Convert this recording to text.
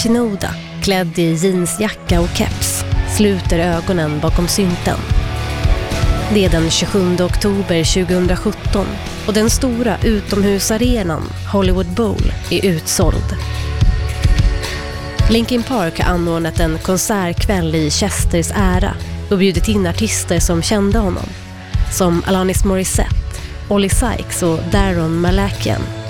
Shinoda, klädd i jeansjacka och keps, sluter ögonen bakom synten. Det är den 27 oktober 2017 och den stora utomhusarenan Hollywood Bowl är utsåld. Linkin Park har anordnat en konsertkväll i Chesters ära och bjudit in artister som kände honom, som Alanis Morissette, Olly Sykes och Daron Malakian.